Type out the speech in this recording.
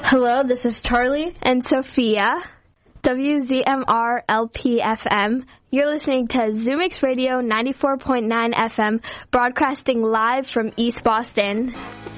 Hello, this is Charlie and Sophia. WZMR LP-FM. You're listening to ZooMix Radio 94.9 FM, broadcasting live from East Boston.